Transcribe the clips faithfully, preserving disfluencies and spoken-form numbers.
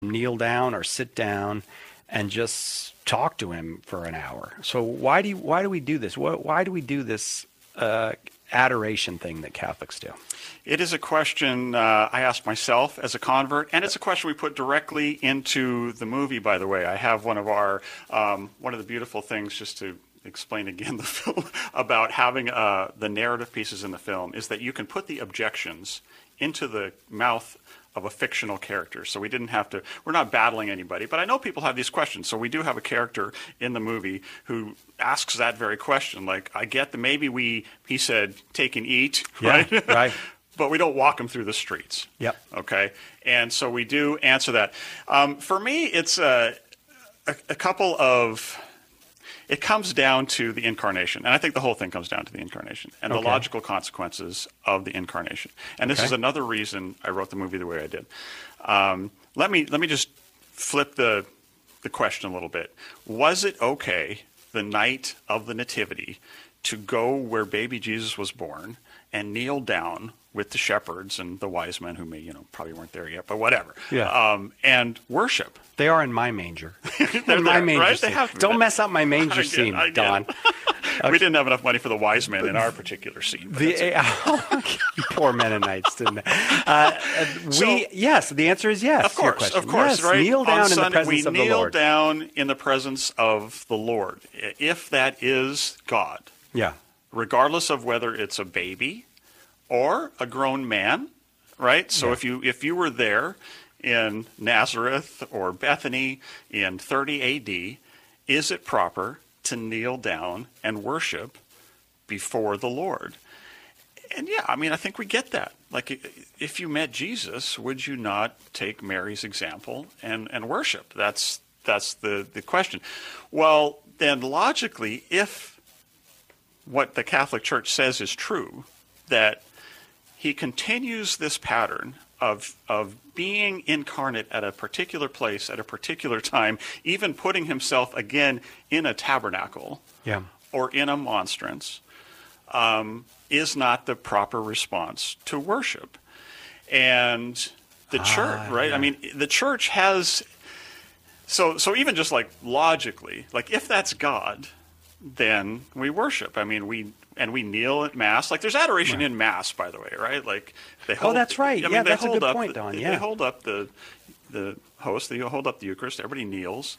kneel down or sit down and just talk to him for an hour. So why do you, why do we do this? Why, why do we do this uh, adoration thing that Catholics do? It is a question uh, I asked myself as a convert, and it's a question we put directly into the movie, by the way. I have one of our, um, one of the beautiful things, just to explain again the film, about having uh, the narrative pieces in the film, is that you can put the objections into the mouth of a fictional character. So we didn't have to, we're not battling anybody, but I know people have these questions. So we do have a character in the movie who asks that very question. Like, I get that maybe we, he said, take and eat, Yeah, right? right. But we don't walk them through the streets. Yep. Okay. And so we do answer that. Um, for me, it's a, a, a couple of, it comes down to the incarnation. And I think the whole thing comes down to the incarnation and Okay. the logical consequences of the incarnation. And this Okay. is another reason I wrote the movie the way I did. Um, let me let me just flip the the question a little bit. Was it okay the night of the Nativity to go where baby Jesus was born and kneel down with the shepherds and the wise men who may, you know, probably weren't there yet, but whatever, Yeah. um, and worship? They are in my manger. They're in my there, manger right? scene. They have to be. Don't mess up my manger I get- scene, I get Don. it. We didn't have enough money for the wise men in our particular scene. but that's The, okay. you poor Mennonites, didn't they? Uh, we So- yes. The answer is yes. Of to your course, question. of course, yes, right? Kneel down On in the Sunday, presence we of the kneel Lord. down in the presence of the Lord, if that is God, Yeah. regardless of whether it's a baby or a grown man, right? So Yeah. if you if you were there in Nazareth or Bethany in thirty A D, is it proper to kneel down and worship before the Lord? And yeah, I mean, I think we get that. Like, if you met Jesus, would you not take Mary's example and, and worship? That's that's the, the question. Well, then logically, if what the Catholic Church says is true, that he continues this pattern of of being incarnate at a particular place at a particular time, even putting himself again in a tabernacle Yeah. or in a monstrance, um, is not the proper response to worship. And the church, right? yeah. I mean, the church has, so so even just like logically, like if that's God, then we worship. I mean, we and we kneel at Mass. Like there's adoration in Mass, by the way, right? Like they hold. that's right. I mean, Yeah, they that's a hold good up point, the- Don. They, Yeah. they hold up the the host. They hold up the Eucharist. Everybody kneels.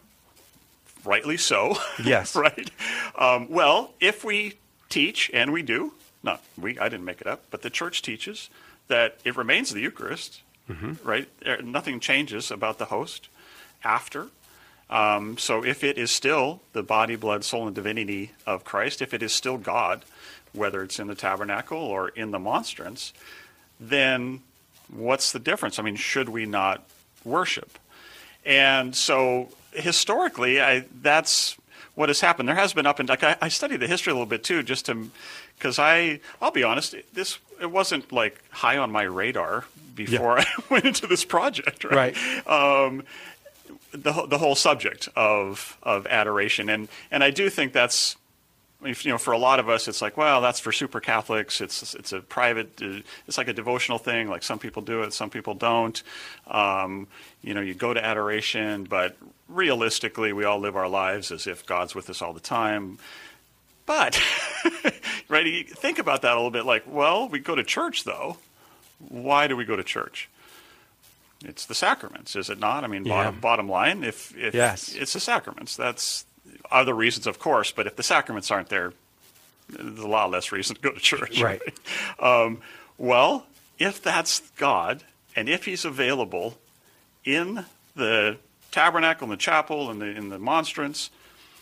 Rightly so. Yes. Right. Um, well, if we teach, and we do, not we, I didn't make it up, but the Church teaches that it remains the Eucharist, right? There- Nothing changes about the host after. Um, so if it is still the body, blood, soul, and divinity of Christ, if it is still God, whether it's in the tabernacle or in the monstrance, then what's the difference? I mean, should we not worship? And so historically, I, that's what has happened. There has been up and like I, I studied the history a little bit too, just to because I I'll be honest, this it wasn't like high on my radar before I went into this project, right? Right. Um, the wh- the whole subject of of adoration, and and I do think that's. If, you know, for a lot of us, it's like, well, that's for super Catholics. It's it's a private, uh, it's like a devotional thing. Like some people do it, some people don't. Um, you know, you go to adoration, but realistically, we all live our lives as if God's with us all the time. But, right, you think about that a little bit. Like, well, we go to church, though. Why do we go to church? It's the sacraments, is it not? I mean, Yeah. bottom, bottom line, if, if Yes. it's the sacraments, that's other reasons, of course, but if the sacraments aren't there, there's a lot less reason to go to church. Right. Um, well, if that's God, and if he's available in the tabernacle, in the chapel, in the, in the monstrance,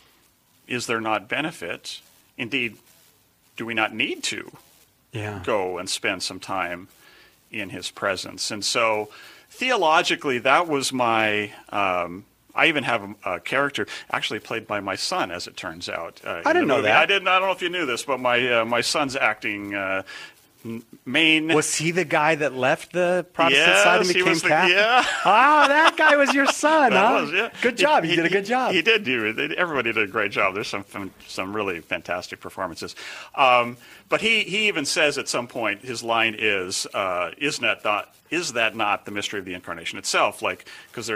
is there not benefit? Indeed, do we not need to Yeah. go and spend some time in his presence? And so theologically, that was my... Um, I even have a, a character actually played by my son, as it turns out. Uh, I in didn't the know movie. that. I didn't. I don't know if you knew this, but my uh, my son's acting uh, main. Was he the guy that left the Protestant yes, side and he became was the- Catholic? yeah. Ah, that guy was your son, That huh? was, yeah. Good job. He, you did a good job. He, he did do it. Everybody did a great job. There's some some really fantastic performances. Um, but he, he even says at some point, his line is, uh, "Is that not is that not the mystery of the incarnation itself?" Like, because